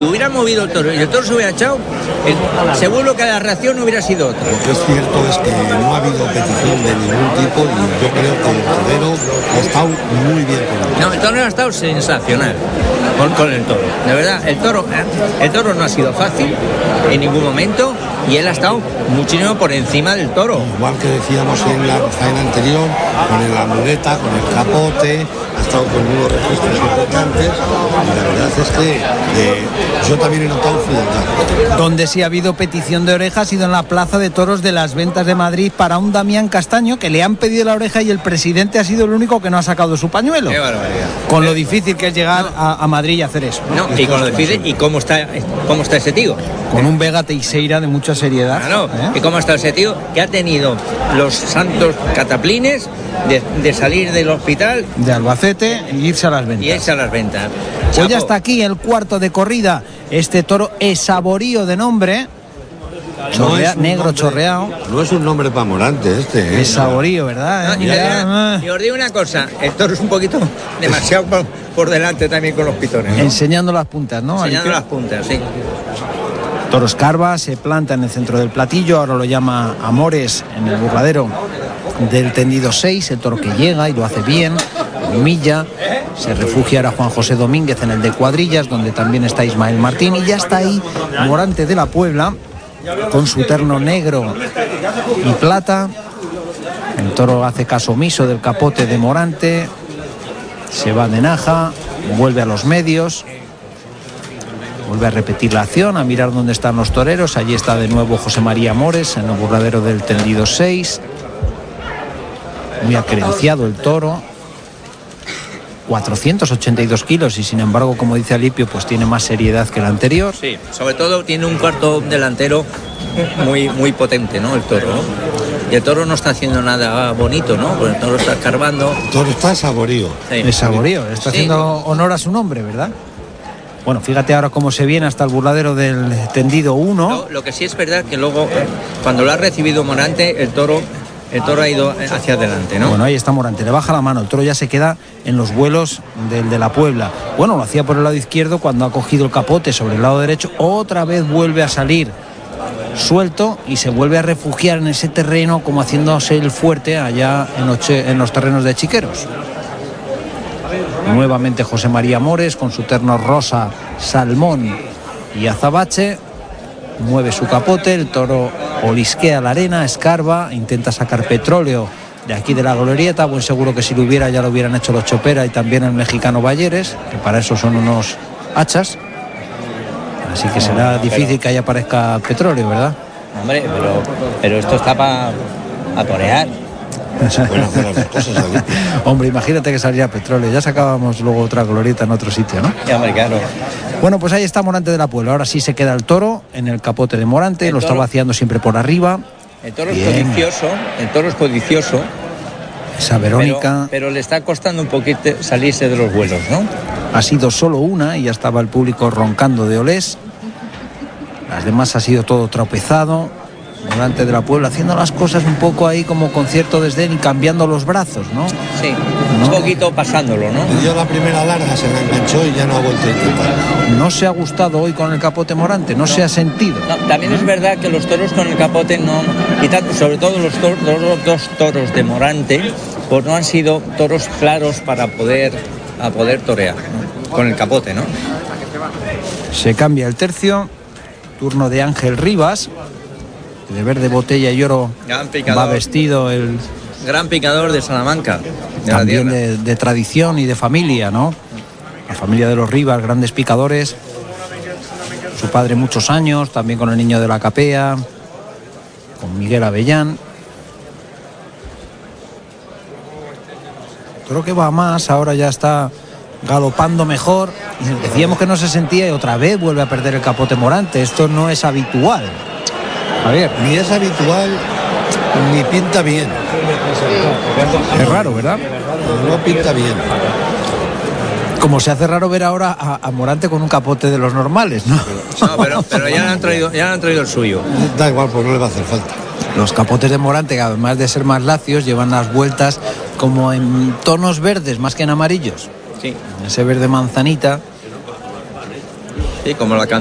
Si hubiera movido el toro y el toro se hubiera echado, seguro que la reacción no hubiera sido otra. Lo que es cierto es que no ha habido petición de ningún tipo y yo creo que el torero ha estado muy bien con él. No, el toro ha estado sensacional con el toro. De verdad, el toro no ha sido fácil en ningún momento y él ha estado muchísimo por encima del toro. Igual que decíamos en la faena anterior, con la muleta, con el capote, ha estado con unos registros importantes y la verdad es que yo también he notado frialdad. Donde sí ha habido petición de oreja ha sido en la Plaza de Toros de las Ventas de Madrid para un Damián Castaño, que le han pedido la oreja y el presidente ha sido el único que no ha sacado su pañuelo. Qué barbaridad. Con lo difícil que es llegar a Madrid y hacer eso. No, y con lo difícil, y cómo está ese tío. Con un Vega Teixeira de mucha seriedad. Claro, ¿y cómo está ese tío? Que ha tenido los santos cataplines de salir del hospital de Albacete y irse a las ventas. Pues ya está aquí el cuarto de corrida. Este toro es Saborío de nombre. Negro nombre, chorreado. No es un nombre para Morante este. Es Saborío, ¿verdad? Y os digo una cosa, el toro es un poquito demasiado por delante también con los pitones, ¿no? Enseñando las puntas, ¿no? Enseñando las puntas, sí. Toro escarba, se planta en el centro del platillo, ahora lo llama Amores en el burladero del tendido 6, el toro que llega y lo hace bien, humilla, se refugia ahora Juan José Domínguez en el de cuadrillas, donde también está Ismael Martín, y ya está ahí Morante de la Puebla, con su terno negro y plata. El toro hace caso omiso del capote de Morante, se va de naja, vuelve a los medios, vuelve a repetir la acción, a mirar dónde están los toreros. Allí está de nuevo José María Mores en el burladero del tendido 6. Muy acredenciado el toro, 482 kilos y sin embargo, como dice Alipio, pues tiene más seriedad que el anterior. Sí, sobre todo tiene un cuarto delantero muy potente, ¿no? El toro, ¿no? Y el toro no está haciendo nada bonito, ¿no? Porque el toro está escarbando. El toro está Saborío. Sí. Es Saborío, está haciendo honor a su nombre, ¿verdad? Bueno, fíjate ahora cómo se viene hasta el burladero del tendido 1. No, lo que sí es verdad que luego, cuando lo ha recibido Morante, el toro ha ido hacia adelante, ¿no? Bueno, ahí está Morante, le baja la mano, el toro ya se queda en los vuelos del de la Puebla. Bueno, lo hacía por el lado izquierdo, cuando ha cogido el capote sobre el lado derecho, otra vez vuelve a salir suelto y se vuelve a refugiar en ese terreno, como haciéndose el fuerte allá en los terrenos de Chiqueros. Nuevamente José María Mores con su terno rosa, salmón y azabache, mueve su capote, el toro olisquea la arena, escarba, intenta sacar petróleo de aquí de la glorieta. Buen seguro que si lo hubiera ya lo hubieran hecho los Chopera y también el mexicano Balleres, que para eso son unos hachas, así que será difícil que ahí aparezca petróleo, ¿verdad? Hombre, pero esto está para torear. Hombre, imagínate que saliera petróleo, ya sacábamos luego otra glorieta en otro sitio, ¿no? Ya, hombre, claro. Bueno, pues ahí está Morante de la Puebla. Ahora sí se queda el toro en el capote de Morante, lo está vaciando siempre por arriba. El toro es codicioso. Esa Verónica. Pero le está costando un poquito salirse de los vuelos, ¿no? Ha sido solo una y ya estaba el público roncando de olés. Las demás ha sido todo tropezado. Morante de la Puebla haciendo las cosas un poco ahí como con cierto desdén y cambiando los brazos, ¿no? Sí, ¿no? Un poquito pasándolo, ¿no? Le dio la primera larga, se la enganchó y ya no ha vuelto a intentar. No se ha gustado hoy con el capote Morante, no se ha sentido. No, también es verdad que los toros con el capote no, y tanto, sobre todo los dos toros de Morante, pues no han sido toros claros para poder torear, ¿no? Con el capote, ¿no? Se cambia el tercio, turno de Ángel Rivas. De verde botella y oro va vestido el gran picador de Salamanca, también de tradición y de familia, ¿no? La familia de los Rivas, grandes picadores. Su padre muchos años, también con el niño de la Capea, con Miguel Avellán. Creo que va más, ahora ya está galopando mejor. Decíamos que no se sentía y otra vez vuelve a perder el capote Morante. Esto no es habitual. A ver, ni es habitual ni pinta bien. Es raro, ¿verdad? No pinta bien. Como se hace raro ver ahora a Morante con un capote de los normales, ¿no? No, pero ya le han traído el suyo. Da igual, pues no le va a hacer falta. Los capotes de Morante, que además de ser más lacios, llevan las vueltas como en tonos verdes más que en amarillos. Sí. Ese verde manzanita. Sí, como la